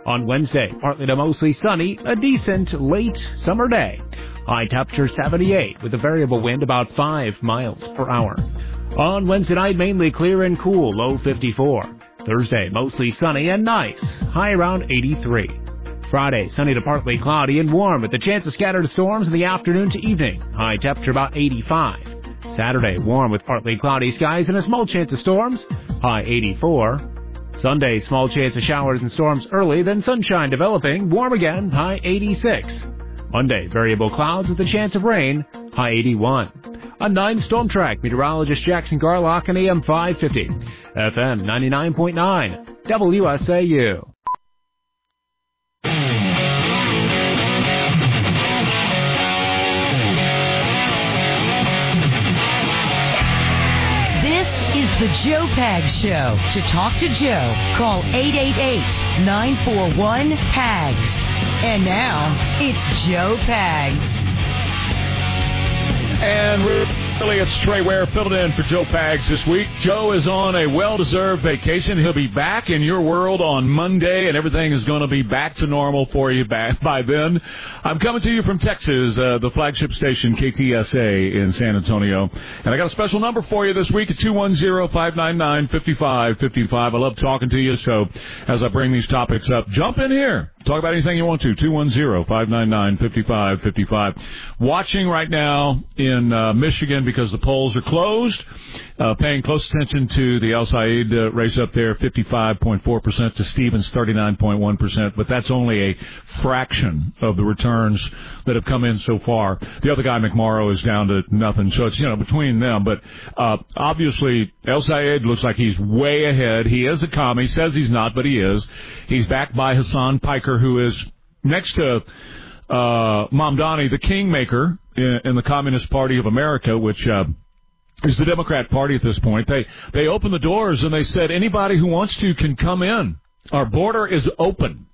On Wednesday, partly to mostly sunny, a decent late summer day. High temperature 78 with a variable wind about 5 miles per hour. On Wednesday night, mainly clear and cool, low 54. Thursday, mostly sunny and nice, high around 83. Friday, sunny to partly cloudy and warm with a chance of scattered storms in the afternoon to evening. High temperature about 85. Saturday, warm with partly cloudy skies and a small chance of storms. High 84. Sunday, small chance of showers and storms early, then sunshine developing. Warm again, high 86. Monday, variable clouds with a chance of rain. High 81. A 9 Storm Track, meteorologist Jackson Garlock on AM 550. FM 99.9. WSAU. The Joe Pags Show. To talk to Joe, call 888-941-PAGS. And now, it's Joe Pags. And really, it's Trey Ware filling in for Joe Pags this week. Joe is on a well-deserved vacation. He'll be back in your world on Monday, and everything is going to be back to normal for you by then. I'm coming to you from Texas, the flagship station KTSA in San Antonio. And I got a special number for you this week at 210-599-5555. I love talking to you, so as I bring these topics up, jump in here. Talk about anything you want to. 210-599-5555. Watching right now in Michigan because the polls are closed. Paying close attention to the El Said race up there, 55.4% to Stevens, 39.1%. But that's only a fraction of the returns that have come in so far. The other guy, McMorrow, is down to nothing. So it's, between them. But obviously, El Said looks like he's way ahead. He is a commie. Says he's not, but he is. He's backed by Hassan Piker, who is next to Mamdani, the kingmaker in the Communist Party of America, which is the Democrat Party at this point. They opened the doors and they said anybody who wants to can come in. Our border is open.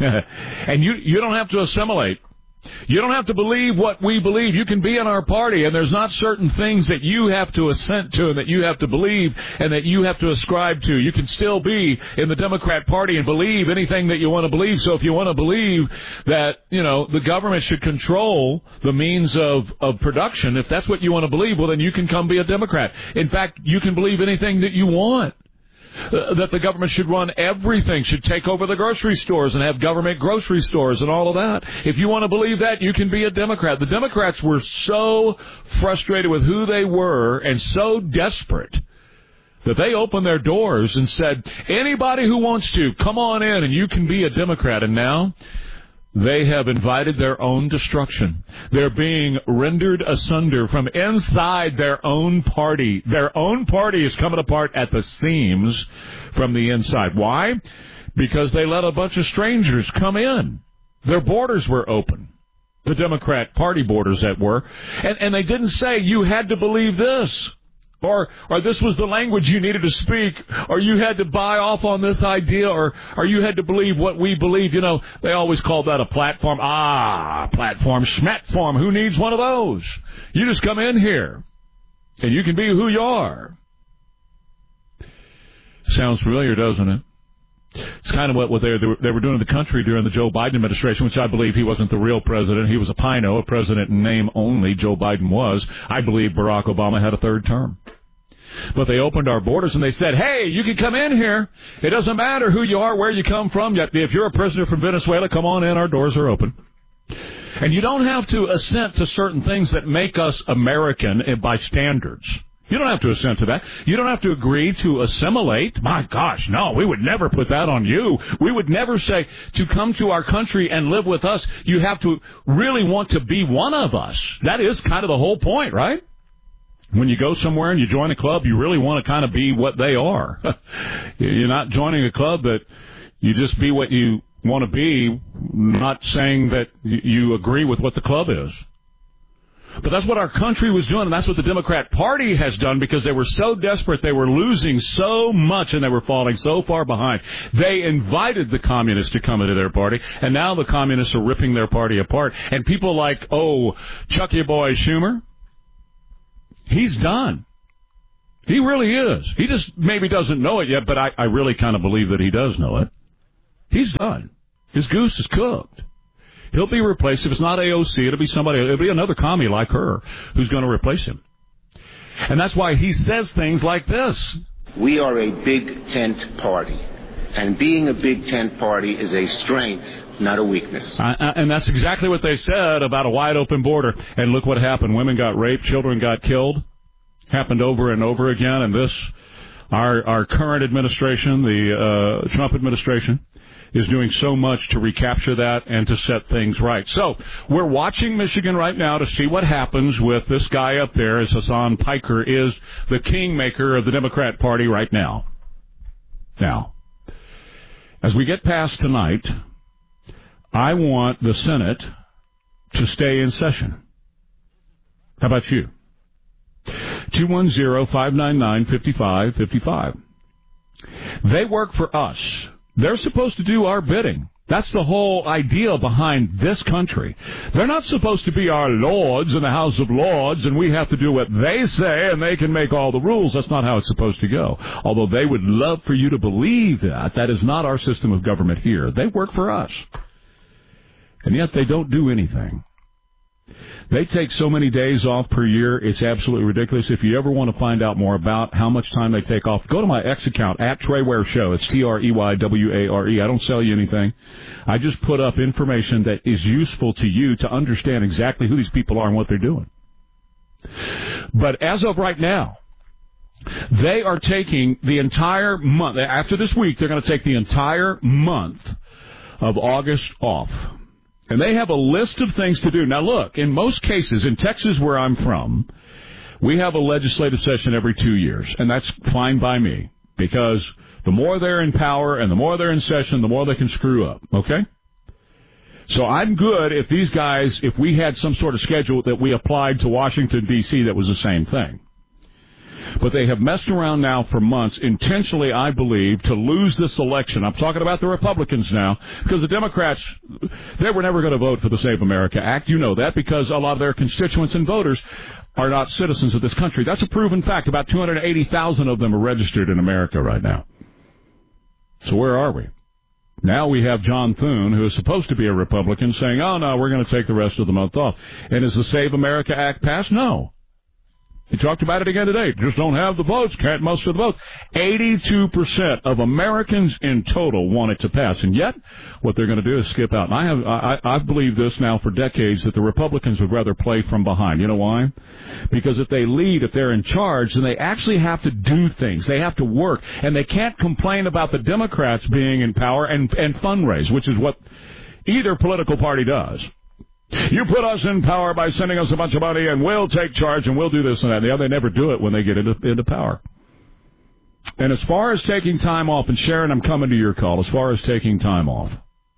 And you don't have to assimilate. You don't have to believe what we believe. You can be in our party, and there's not certain things that you have to assent to and that you have to believe and that you have to ascribe to. You can still be in the Democrat Party and believe anything that you want to believe. So if you want to believe that, the government should control the means of production, if that's what you want to believe, well, then you can come be a Democrat. In fact, you can believe anything that you want. That the government should run everything, should take over the grocery stores and have government grocery stores and all of that. If you want to believe that, you can be a Democrat. The Democrats were so frustrated with who they were and so desperate that they opened their doors and said, anybody who wants to, come on in and you can be a Democrat. And now they have invited their own destruction. They're being rendered asunder from inside their own party. Their own party is coming apart at the seams from the inside. Why? Because they let a bunch of strangers come in. Their borders were open. The Democrat Party borders that were. And they didn't say you had to believe this. Or this was the language you needed to speak, or you had to buy off on this idea, or you had to believe what we believe. They always called that a platform. Platform, schmatform. Who needs one of those? You just come in here, and you can be who you are. Sounds familiar, doesn't it? It's kind of what they were doing in the country during the Joe Biden administration, which I believe he wasn't the real president. He was a Pino, a president in name only. Joe Biden was. I believe Barack Obama had a third term. But they opened our borders and they said, hey, you can come in here. It doesn't matter who you are, where you come from. If you're a prisoner from Venezuela, come on in. Our doors are open. And you don't have to assent to certain things that make us American by standards. You don't have to assent to that. You don't have to agree to assimilate. My gosh, no, we would never put that on you. We would never say to come to our country and live with us, you have to really want to be one of us. That is kind of the whole point, right? When you go somewhere and you join a club, you really want to kind of be what they are. You're not joining a club that you just be what you want to be, not saying that you agree with what the club is. But that's what our country was doing, and that's what the Democrat Party has done because they were so desperate. They were losing so much, and they were falling so far behind. They invited the communists to come into their party, and now the communists are ripping their party apart. And people like, Chucky Boy Schumer, he's done. He really is. He just maybe doesn't know it yet, but I really kind of believe that he does know it. He's done. His goose is cooked. He'll be replaced. If it's not AOC, it'll be somebody. It'll be another commie like her who's going to replace him. And that's why he says things like this. We are a big tent party. And being a big tent party is a strength, not a weakness. And that's exactly what they said about a wide-open border. And look what happened. Women got raped. Children got killed. Happened over and over again. And this, our current administration, the Trump administration, is doing so much to recapture that and to set things right. So we're watching Michigan right now to see what happens with this guy up there, as Hassan Piker is the kingmaker of the Democrat Party right now. Now, as we get past tonight, I want the Senate to stay in session. How about you? 210-599-5555. They work for us. They're supposed to do our bidding. That's the whole idea behind this country. They're not supposed to be our lords in the House of Lords, and we have to do what they say, and they can make all the rules. That's not how it's supposed to go. Although they would love for you to believe that. That is not our system of government here. They work for us. And yet they don't do anything. They take so many days off per year, it's absolutely ridiculous. If you ever want to find out more about how much time they take off, go to my X account, at Trey Ware Show. It's TREYWARE. I don't sell you anything. I just put up information that is useful to you to understand exactly who these people are and what they're doing. But as of right now, they are taking the entire month. After this week, they're going to take the entire month of August off. And they have a list of things to do. Now, look, in most cases, in Texas where I'm from, we have a legislative session every 2 years, and that's fine by me, because the more they're in power and the more they're in session, the more they can screw up, okay? So I'm good if these guys, if we had some sort of schedule that we applied to Washington, D.C. that was the same thing. But they have messed around now for months, intentionally, I believe, to lose this election. I'm talking about the Republicans now, because the Democrats, they were never going to vote for the Save America Act. You know that, because a lot of their constituents and voters are not citizens of this country. That's a proven fact. About 280,000 of them are registered in America right now. So where are we? Now we have John Thune, who is supposed to be a Republican, saying, oh, no, we're going to take the rest of the month off. And is the Save America Act passed? No. He talked about it again today. Just don't have the votes, can't muster the votes. 82% of Americans in total want it to pass, and yet what they're going to do is skip out. And I've believed this now for decades, that the Republicans would rather play from behind. You know why? Because if they lead, if they're in charge, then they actually have to do things. They have to work, and they can't complain about the Democrats being in power and fundraise, which is what either political party does. You put us in power by sending us a bunch of money, and we'll take charge, and we'll do this and that. They never do it when they get into power. And as far as taking time off, and Sharon, I'm coming to your call, as far as taking time off,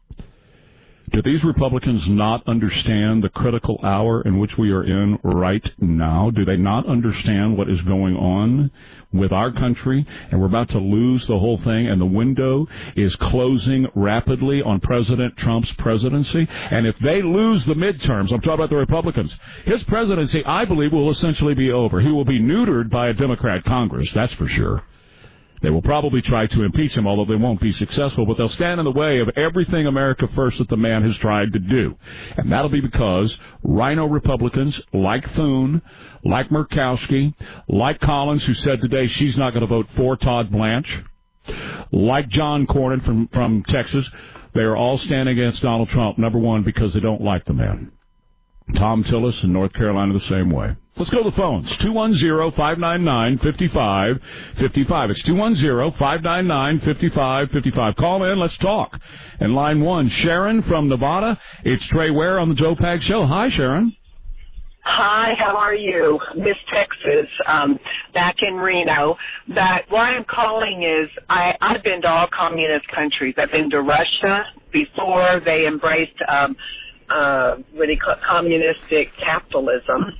do these Republicans not understand the critical hour in which we are in right now? Do they not understand what is going on with our country? And we're about to lose the whole thing, and the window is closing rapidly on President Trump's presidency. And if they lose the midterms, I'm talking about the Republicans, his presidency, I believe, will essentially be over. He will be neutered by a Democrat Congress, that's for sure. They will probably try to impeach him, although they won't be successful, but they'll stand in the way of everything America First that the man has tried to do. And that'll be because Rhino Republicans like Thune, like Murkowski, like Collins, who said today she's not going to vote for Todd Blanche, like John Cornyn from Texas, they are all standing against Donald Trump, number one, because they don't like the man. Tom Tillis in North Carolina the same way. Let's go to the phones. 210-599-5555. It's 210-599-5555. Call in. Let's talk. And line one, Sharon from Nevada. It's Trey Ware on the Joe Pag Show. Hi, Sharon. Hi, how are you? Miss Texas, back in Reno. Why I'm calling is I've been to all communist countries. I've been to Russia before they embraced what do you call it, communistic capitalism,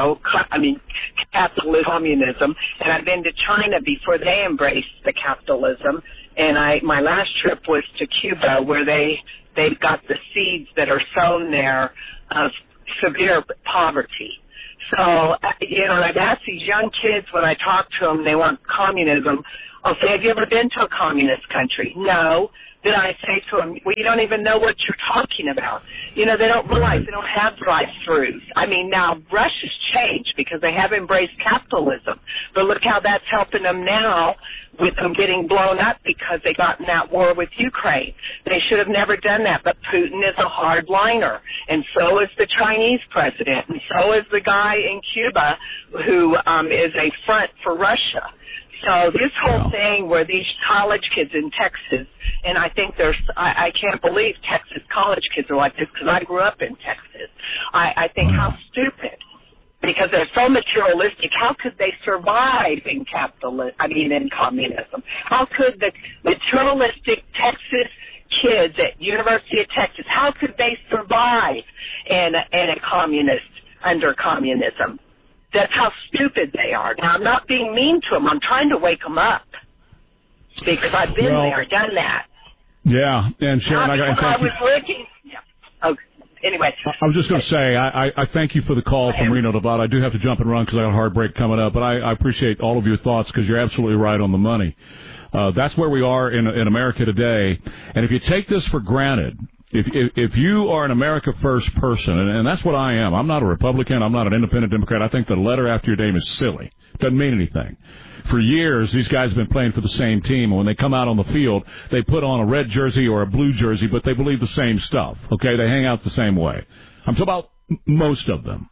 capitalism, communism. And I've been to China before they embraced the capitalism. And my last trip was to Cuba, where they've got the seeds that are sown there of severe poverty. So, I've asked these young kids when I talk to them, they want communism. I'll say, have you ever been to a communist country? No. Then I say to them, well, you don't even know what you're talking about. You know, they don't realize they don't have drive-thrus. I mean, now Russia's changed because they have embraced capitalism. But look how that's helping them now with them getting blown up because they got in that war with Ukraine. They should have never done that, but Putin is a hardliner, and so is the Chinese president, and so is the guy in Cuba who is a front for Russia. So this whole thing where these college kids in Texas, and I think I can't believe Texas college kids are like this because I grew up in Texas. I think how stupid, because they're so materialistic. How could they survive in in communism? How could the materialistic Texas kids at University of Texas, how could they survive in under communism? That's how stupid they are. Now, I'm not being mean to them. I'm trying to wake them up because I've been there, done that. Yeah, and Sharon, I was working. Yeah. Okay. Anyway. I was just going to say, I thank you for the call from Reno, Nevada. I do have to jump and run because I got a hard break coming up, but I appreciate all of your thoughts because you're absolutely right on the money. That's where we are in America today, and if you take this for granted, if you are an America First person, and that's what I am. I'm not a Republican. I'm not an independent Democrat. I think the letter after your name is silly. Doesn't mean anything. For years, these guys have been playing for the same team, and when they come out on the field, they put on a red jersey or a blue jersey, but they believe the same stuff. Okay, they hang out the same way. I'm talking about most of them.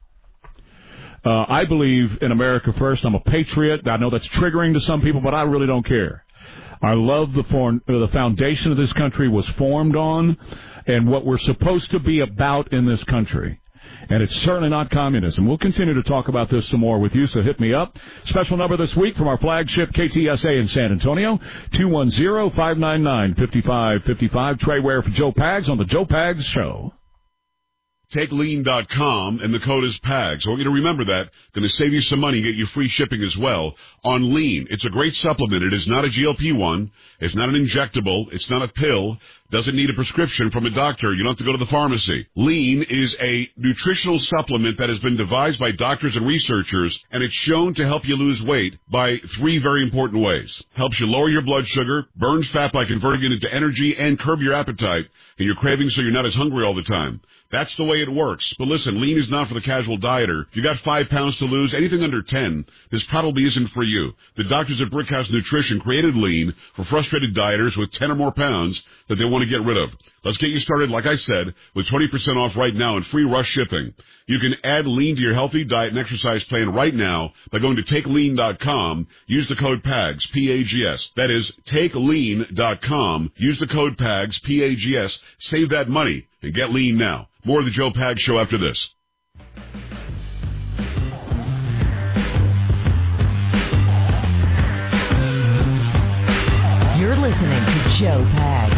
I believe in America First. I'm a patriot. I know that's triggering to some people, but I really don't care. I love the foundation of this country was formed on and what we're supposed to be about in this country. And it's certainly not communism. We'll continue to talk about this some more with you, so hit me up. Special number this week from our flagship KTSA in San Antonio, 210-599-5555. Trey Ware for Joe Pags on the Joe Pags Show. TakeLean.com, and the code is PAGS. I want you to remember that. Going to save you some money, get you free shipping as well on Lean. It's a great supplement. It is not a GLP-1. It's not an injectable. It's not a pill. Doesn't need a prescription from a doctor. You don't have to go to the pharmacy. Lean is a nutritional supplement that has been devised by doctors and researchers, and it's shown to help you lose weight by 3 very important ways. Helps you lower your blood sugar, burn fat by converting it into energy, and curb your appetite and your cravings so you're not as hungry all the time. That's the way it works. But listen, Lean is not for the casual dieter. If you got 5 pounds to lose, anything under 10, this probably isn't for you. The doctors at Brickhouse Nutrition created Lean for frustrated dieters with 10 or more pounds that they want to get rid of. Let's get you started, like I said, with 20% off right now and free rush shipping. You can add Lean to your healthy diet and exercise plan right now by going to TakeLean.com. Use the code PAGS, P-A-G-S. That is TakeLean.com. Use the code PAGS, P-A-G-S. Save that money and get lean now. More of the Joe Pags Show after this. You're listening to Joe Pags.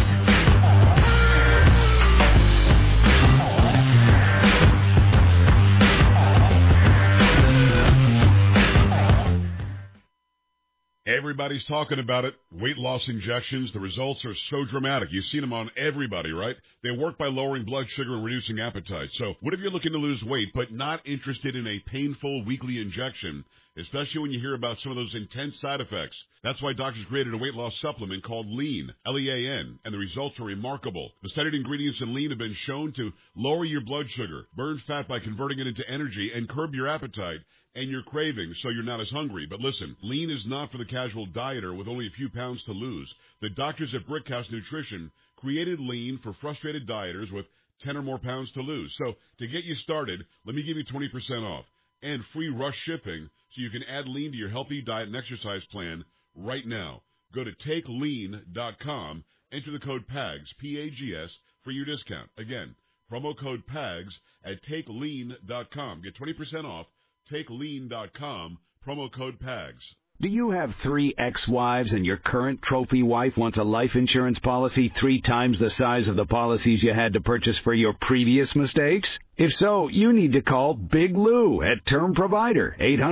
Everybody's talking about it. Weight loss injections, the results are so dramatic. You've seen them on everybody, right? They work by lowering blood sugar and reducing appetite. So what if you're looking to lose weight but not interested in a painful weekly injection, especially when you hear about some of those intense side effects? That's why doctors created a weight loss supplement called Lean, L-E-A-N, and the results are remarkable. The studied ingredients in Lean have been shown to lower your blood sugar, burn fat by converting it into energy, and curb your appetite and your cravings so you're not as hungry. But listen, Lean is not for the casual dieter with only a few pounds to lose. The doctors at Brickhouse Nutrition created Lean for frustrated dieters with 10 or more pounds to lose. So to get you started, let me give you 20% off and free rush shipping so you can add Lean to your healthy diet and exercise plan right now. Go to TakeLean.com, enter the code PAGS, P-A-G-S, for your discount. Again, promo code PAGS at TakeLean.com. Get 20% off. TakeLean.com, promo code PAGS. Do you have 3 ex-wives and your current trophy wife wants a life insurance policy 3 times the size of the policies you had to purchase for your previous mistakes? If so, you need to call Big Lou at Term Provider,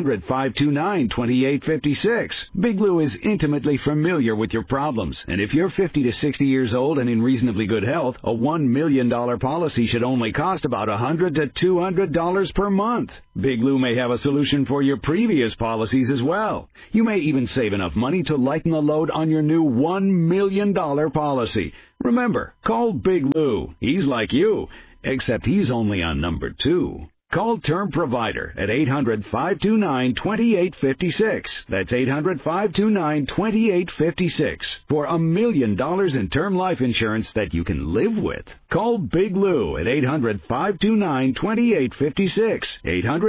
800-529-2856. Big Lou is intimately familiar with your problems, and if you're 50 to 60 years old and in reasonably good health, a $1 million policy should only cost about $100 to $200 per month. Big Lou may have a solution for your previous policies as well. You may even save enough money to lighten the load on your new $1 million policy. Remember, call Big Lou. He's like you, except he's only on number 2. Call Term Provider at 800-529-2856. That's 800-529-2856 for $1 million in term life insurance that you can live with. Call Big Lou at 800-529-2856.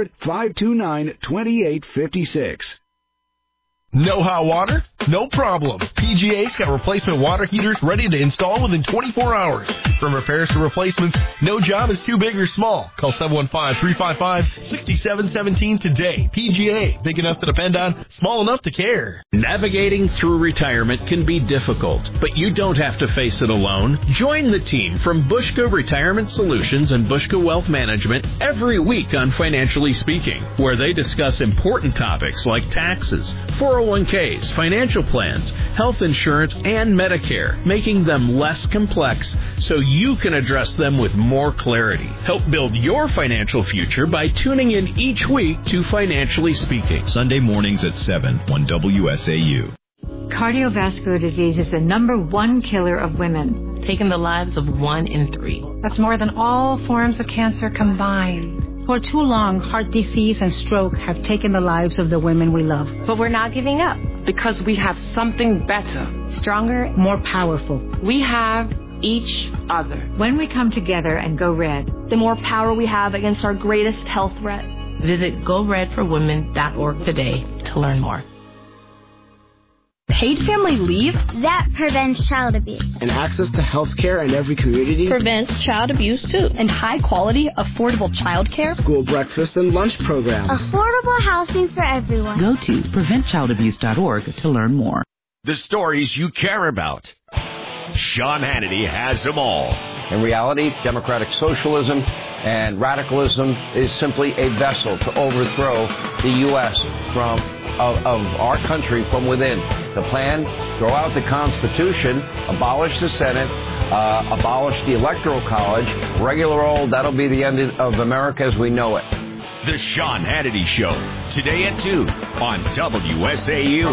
800-529-2856. No hot water? No problem. PGA's got replacement water heaters ready to install within 24 hours. From repairs to replacements, no job is too big or small. Call 715-355-6717 today. PGA, big enough to depend on, small enough to care. Navigating through retirement can be difficult, but you don't have to face it alone. Join the team from Bushka Retirement Solutions and Bushka Wealth Management every week on Financially Speaking, where they discuss important topics like taxes, 401ks, financial plans, health insurance, and Medicare, making them less complex so you can address them with more clarity. Help build your financial future by tuning in each week to Financially Speaking. Sunday mornings at 7 on WSAU. Cardiovascular disease is the #1 killer of women, taking the lives of 1 in 3. That's more than all forms of cancer combined. For too long, heart disease and stroke have taken the lives of the women we love. But we're not giving up because we have something better, stronger, more powerful. We have each other. When we come together and go red, the more power we have against our greatest health threat. Visit GoRedForWomen.org today to learn more. Paid family leave? That prevents child abuse. And access to health care in every community? Prevents child abuse, too. And high-quality, affordable child care? School breakfast and lunch programs. Affordable housing for everyone. Go to PreventChildAbuse.org to learn more. The stories you care about. Sean Hannity has them all. In reality, democratic socialism and radicalism is simply a vessel to overthrow the U.S. of our country from within. The plan, throw out the Constitution, abolish the Senate, abolish the Electoral College, regular old, that'll be the end of America as we know it. The Sean Hannity Show, today at 2 on WSAU.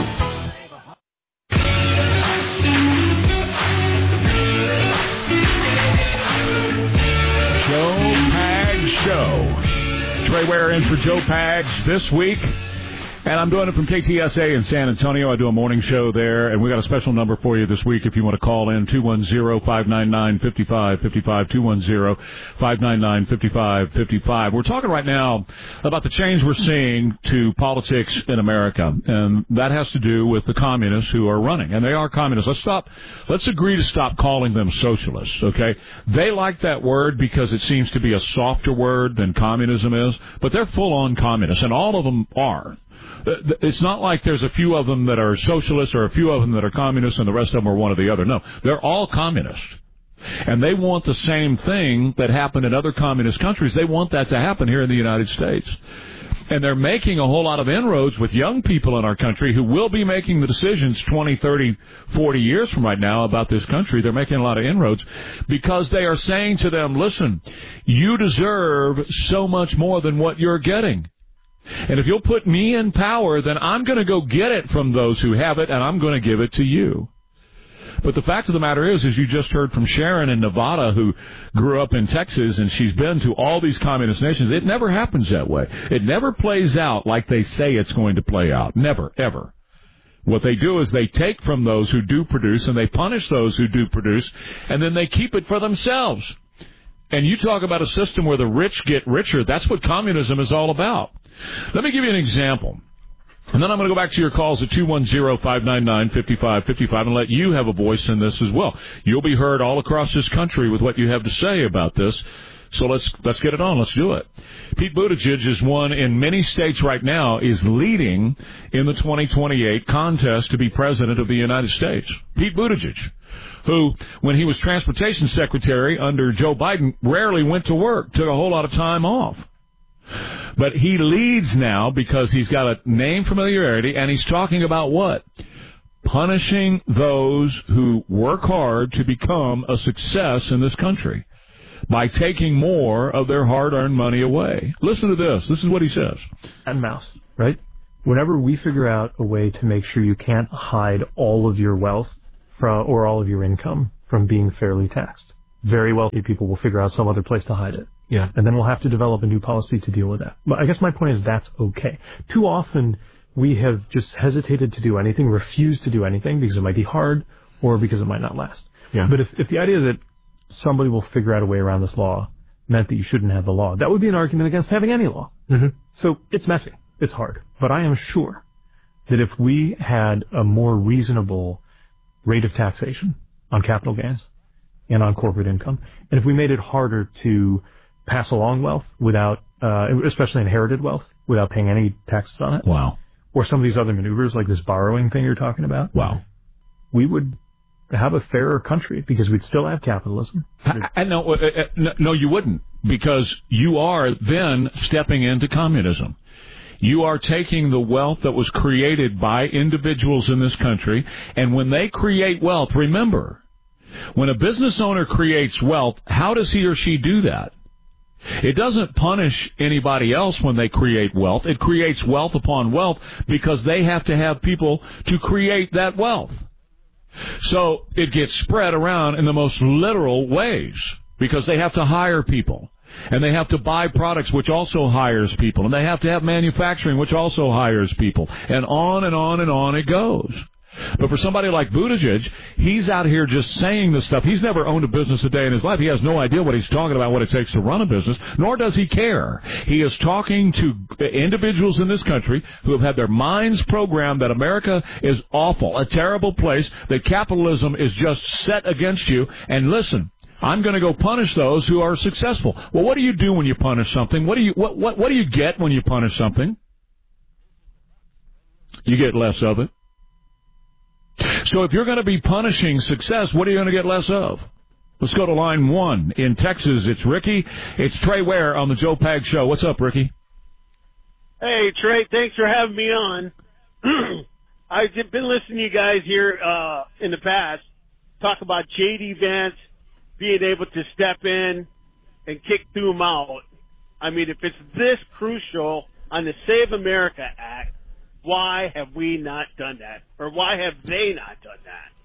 Joe Pags Show. Trey Ware in for Joe Pags this week. And I'm doing it from KTSA in San Antonio. I do a morning show there, and we got a special number for you this week if you want to call in, 210-599-5555, 210-599-5555. We're talking right now about the change we're seeing to politics in America, and that has to do with the communists who are running, and they are communists. Let's agree to stop calling them socialists, okay? They like that word because it seems to be a softer word than communism is, but they're full-on communists, and all of them are. It's not like there's a few of them that are socialists or a few of them that are communists and the rest of them are one or the other. No, they're all communists. And they want the same thing that happened in other communist countries. They want that to happen here in the United States. And they're making a whole lot of inroads with young people in our country who will be making the decisions 20, 30, 40 years from right now about this country. They're making a lot of inroads because they are saying to them, listen, you deserve so much more than what you're getting. And if you'll put me in power, then I'm going to go get it from those who have it, and I'm going to give it to you. But the fact of the matter is you just heard from Sharon in Nevada, who grew up in Texas, and she's been to all these communist nations. It never happens that way. It never plays out like they say it's going to play out. Never, ever. What they do is they take from those who do produce, and they punish those who do produce, and then they keep it for themselves. And you talk about a system where the rich get richer. That's what communism is all about. Let me give you an example. And then I'm going to go back to your calls at 210-599-5555 and let you have a voice in this as well. You'll be heard all across this country with what you have to say about this. So let's get it on. Let's do it. Pete Buttigieg is one in many states right now, is leading in the 2028 contest to be president of the United States. Pete Buttigieg, who, when he was transportation secretary under Joe Biden, rarely went to work, took a whole lot of time off. But he leads now because he's got a name familiarity, and he's talking about what? Punishing those who work hard to become a success in this country by taking more of their hard-earned money away. Listen to this. This is what he says. And mouse, right? Whenever we figure out a way to make sure you can't hide all of your wealth or all of your income from being fairly taxed, very wealthy people will figure out some other place to hide it. Yeah. And then we'll have to develop a new policy to deal with that. But I guess my point is that's okay. Too often we have just hesitated to do anything, refused to do anything because it might be hard or because it might not last. Yeah. But if the idea that somebody will figure out a way around this law meant that you shouldn't have the law, that would be an argument against having any law. Mm-hmm. So it's messy. It's hard. But I am sure that if we had a more reasonable rate of taxation on capital gains and on corporate income, and if we made it harder to pass along wealth without, especially inherited wealth, without paying any taxes on it. Wow. Or some of these other maneuvers like this borrowing thing you're talking about. Wow. We would have a fairer country because we'd still have capitalism. No, you wouldn't, because you are then stepping into communism. You are taking the wealth that was created by individuals in this country, and when they create wealth, remember, when a business owner creates wealth, how does he or she do that? It doesn't punish anybody else when they create wealth. It creates wealth upon wealth because they have to have people to create that wealth. So it gets spread around in the most literal ways because they have to hire people. And they have to buy products, which also hires people. And they have to have manufacturing, which also hires people. And on and on and on it goes. But for somebody like Buttigieg, he's out here just saying this stuff. He's never owned a business a day in his life. He has no idea what he's talking about, what it takes to run a business, nor does he care. He is talking to individuals in this country who have had their minds programmed that America is awful, a terrible place, that capitalism is just set against you. And listen, I'm going to go punish those who are successful. Well, what do you do when you punish something? What do you get when you punish something? You get less of it. So if you're going to be punishing success, what are you going to get less of? Let's go to line 1. In Texas, it's Ricky. It's Trey Ware on the Joe Pag Show. What's up, Ricky? Hey, Trey, thanks for having me on. I've been listening to you guys here in the past talk about J.D. Vance being able to step in and kick them out. I mean, if it's this crucial on the Save America Act, why have we not done that? Or why have they not done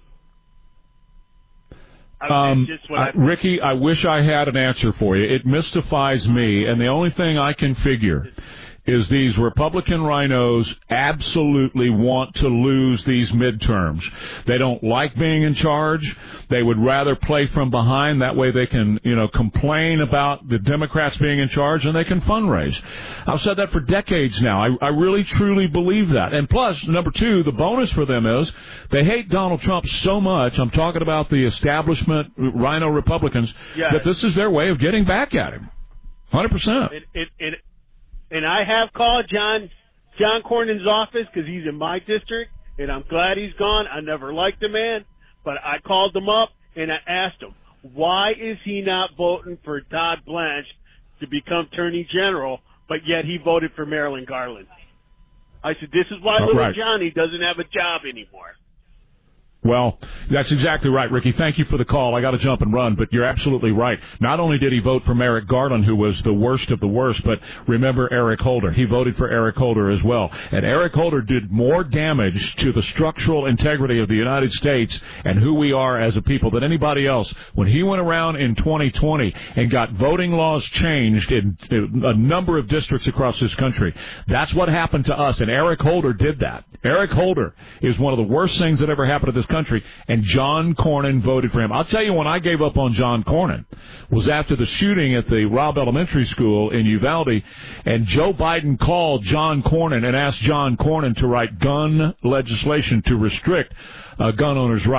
that? Ricky, I wish I had an answer for you. It mystifies me, and the only thing I can figure is these Republican rhinos absolutely want to lose these midterms. They don't like being in charge. They would rather play from behind. That way they can, complain about the Democrats being in charge and they can fundraise. I've said that for decades now. I really, truly believe that. And plus, number 2, the bonus for them is they hate Donald Trump so much. I'm talking about the establishment rhino Republicans, that this is their way of getting back at him. 100%. And I have called John Cornyn's office because he's in my district, and I'm glad he's gone. I never liked the man, but I called him up and I asked him, why is he not voting for Todd Blanche to become Attorney General, but yet he voted for Marilyn Garland? I said, this is why little Johnny doesn't have a job anymore. Well, that's exactly right, Ricky. Thank you for the call. I got to jump and run, but you're absolutely right. Not only did he vote for Merrick Garland, who was the worst of the worst, but remember Eric Holder. He voted for Eric Holder as well. And Eric Holder did more damage to the structural integrity of the United States and who we are as a people than anybody else. When he went around in 2020 and got voting laws changed in a number of districts across this country, that's what happened to us, and Eric Holder did that. Eric Holder is one of the worst things that ever happened to this country, and John Cornyn voted for him. I'll tell you when I gave up on John Cornyn was after the shooting at the Robb Elementary School in Uvalde, and Joe Biden called John Cornyn and asked John Cornyn to write gun legislation to restrict gun owners' rights.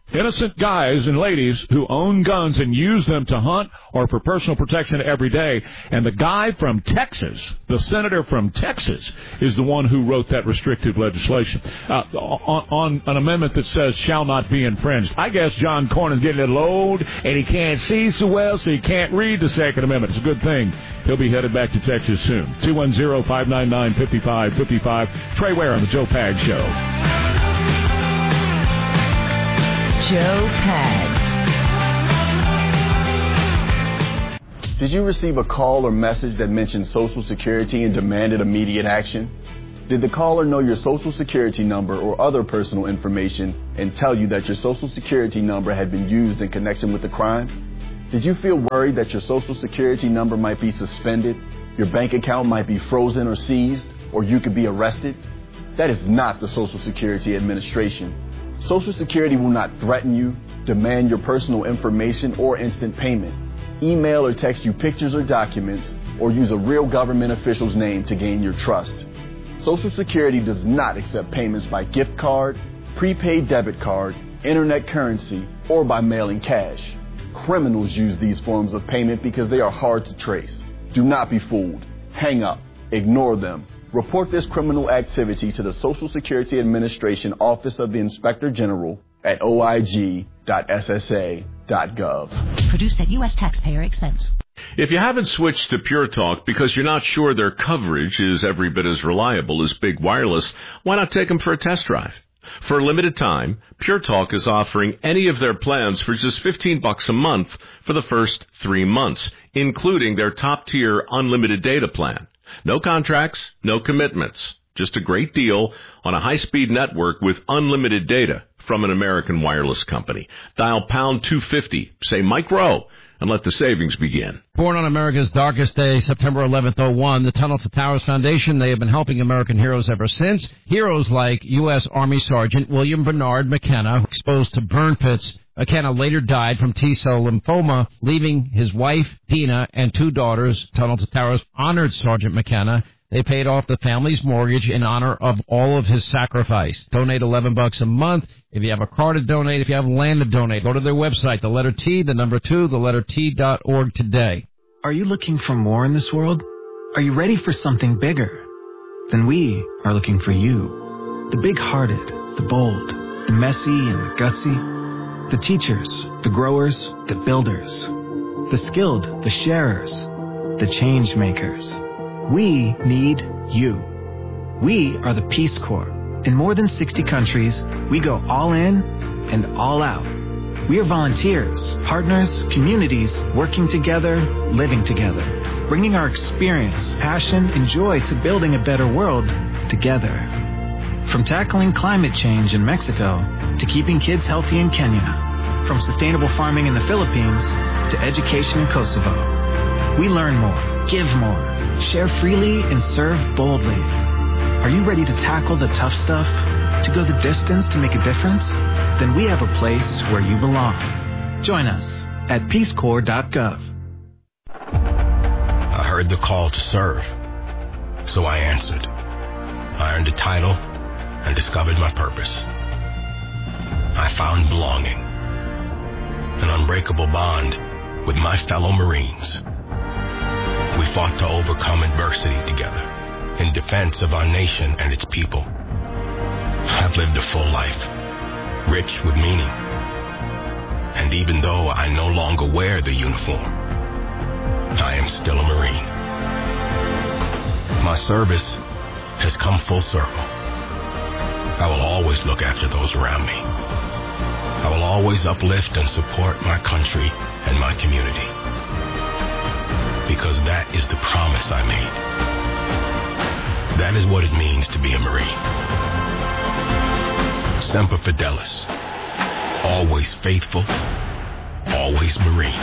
innocent guys and ladies who own guns and use them to hunt or for personal protection every day. And the guy from Texas, the senator from Texas, is the one who wrote that restrictive legislation on an amendment that says shall not be infringed. I guess John Cornyn's getting a little old, and he can't see so well, so he can't read the Second Amendment. It's a good thing. He'll be headed back to Texas soon. 210-599-5555. Trey Ware on the Joe Pags Show. Joe Pags. Did you receive a call or message that mentioned Social Security and demanded immediate action? Did the caller know your Social Security number or other personal information and tell you that your Social Security number had been used in connection with the crime? Did you feel worried that your Social Security number might be suspended, your bank account might be frozen or seized, or you could be arrested? That is not the Social Security Administration. Social Security will not threaten you, demand your personal information, or instant payment, email or text you pictures or documents, or use a real government official's name to gain your trust. Social Security does not accept payments by gift card, prepaid debit card, internet currency, or by mailing cash. Criminals use these forms of payment because they are hard to trace. Do not be fooled. Hang up. Ignore them. Report this criminal activity to the Social Security Administration Office of the Inspector General at oig.ssa.gov. Produced at U.S. taxpayer expense. If you haven't switched to Pure Talk because you're not sure their coverage is every bit as reliable as Big Wireless, why not take them for a test drive? For a limited time, Pure Talk is offering any of their plans for just $15 a month for the first 3 months, including their top-tier unlimited data plan. No contracts, no commitments. Just a great deal on a high-speed network with unlimited data from an American wireless company. Dial pound 250, say Mike Rowe, and let the savings begin. Born on America's darkest day, September 11th, 2001, the Tunnel to Towers Foundation, they have been helping American heroes ever since. Heroes like U.S. Army Sergeant William Bernard McKenna, exposed to burn pits. McKenna later died from T-cell lymphoma, leaving his wife, Dina, and 2 daughters. Tunnel to Towers honored Sergeant McKenna. They paid off the family's mortgage in honor of all of his sacrifice. Donate $11 a month. If you have a car to donate, if you have land to donate, go to their website, the letter T, the number 2, the letter T.org today. Are you looking for more in this world? Are you ready for something bigger? Then we are looking for you. The big-hearted, the bold, the messy and the gutsy, the teachers, the growers, the builders, the skilled, the sharers, the change makers. We need you. We are the Peace Corps. In more than 60 countries, we go all in and all out. We are volunteers, partners, communities, working together, living together, bringing our experience, passion, and joy to building a better world together. From tackling climate change in Mexico to keeping kids healthy in Kenya, from sustainable farming in the Philippines to education in Kosovo. We learn more, give more, share freely, and serve boldly. Are you ready to tackle the tough stuff? To go the distance to make a difference? Then we have a place where you belong. Join us at peacecorps.gov. I heard the call to serve, so I answered. I earned a title and discovered my purpose. I found belonging, an unbreakable bond with my fellow Marines. We fought to overcome adversity together in defense of our nation and its people. I've lived a full life, rich with meaning. And even though I no longer wear the uniform, I am still a Marine. My service has come full circle. I will always look after those around me. I will always uplift and support my country and my community. Because that is the promise I made. That is what it means to be a Marine. Semper Fidelis. Always faithful. Always Marine.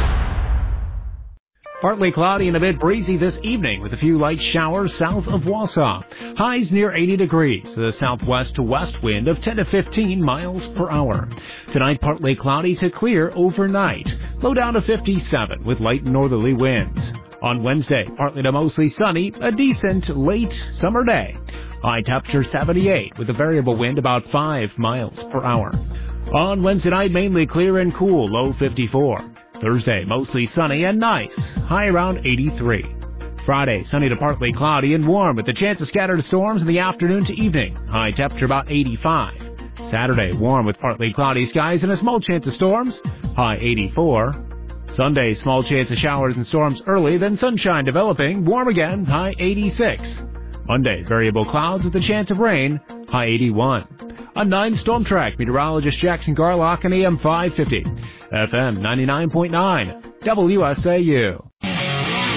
Partly cloudy and a bit breezy this evening with a few light showers south of Wausau. Highs near 80 degrees. The southwest to west wind of 10 to 15 miles per hour. Tonight, partly cloudy to clear overnight. Low down to 57 with light northerly winds. On Wednesday, partly to mostly sunny, a decent late summer day. High temperature 78 with a variable wind about 5 miles per hour. On Wednesday night, mainly clear and cool, low 54. Thursday, mostly sunny and nice, high around 83. Friday, sunny to partly cloudy and warm with the chance of scattered storms in the afternoon to evening, high temperature about 85. Saturday, warm with partly cloudy skies and a small chance of storms, high 84. Sunday, small chance of showers and storms early, then sunshine developing, warm again, high 86. Monday, variable clouds with a chance of rain, high 81. A 9 Storm Track meteorologist Jackson Garlock on AM 550, FM 99.9, WSAU.